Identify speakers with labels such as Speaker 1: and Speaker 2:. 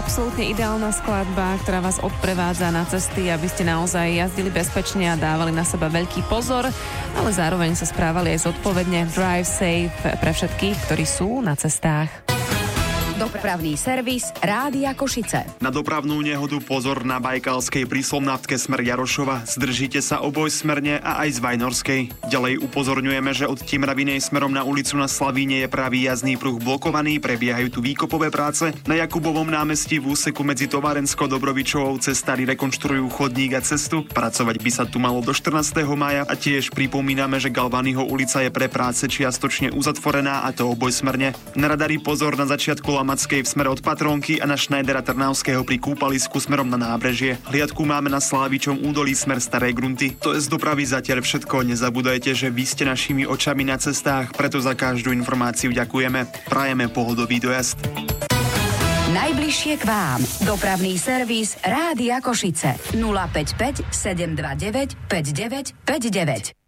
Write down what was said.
Speaker 1: absolútne ideálna skladba, ktorá vás odprevádza na cesty, aby ste naozaj jazdili bezpečne a dávali na seba veľký pozor, ale zároveň sa správali aj zodpovedne. Drive safe pre všetkých, ktorí sú na cestách.
Speaker 2: Dopravný servis Rádia Košice.
Speaker 3: Na dopravnú nehodu pozor na Bajkalskej pri Slomnávke smer Jarošova. Zdržite sa obojsmerne a aj z Vajnorskej. Ďalej upozorňujeme, že od Timravinej smerom na ulicu na Slavíne je pravý jazdný pruh blokovaný, prebiehajú tu výkopové práce. Na Jakubovom námestí v úseku medzi Tovarensko-Dobrovičovou cestári rekonštruujú chodník a cestu. Pracovať by sa tu malo do 14. mája a tiež pripomíname, že Galvanyho ulica je pre práce čiastočne uzatvorená a to obojsmerne. Na radari pozor na začiatku Mackej v smere od Patrónky a na Schneidera Trnavského pri kúpalisku smerom na nábrežie. Hliadku máme na Slávičom údolí smer Starej Grunty. To je z dopravy zatiaľ všetko. Nezabúdajte, že vy ste našimi očami na cestách, preto za každú informáciu ďakujeme. Prajeme pohodový dojazd.
Speaker 2: Najbližšie k vám. Dopravný servis Rádia Košice. 055 729 5959.